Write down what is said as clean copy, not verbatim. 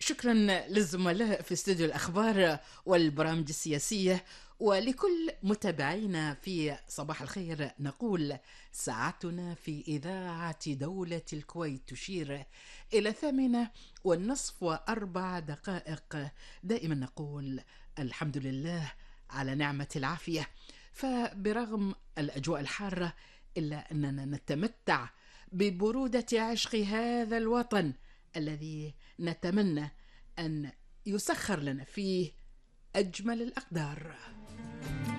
شكرا للزملاء في استوديو الأخبار والبرامج السياسية، ولكل متابعينا في صباح الخير نقول ساعتنا في إذاعة دولة الكويت تشير إلى 8:04. دائما نقول الحمد لله على نعمة العافية. فبرغم الأجواء الحارة إلا أننا نتمتع ببرودة عشق هذا الوطن الذي نتمنى أن يسخر لنا فيه أجمل الأقدار.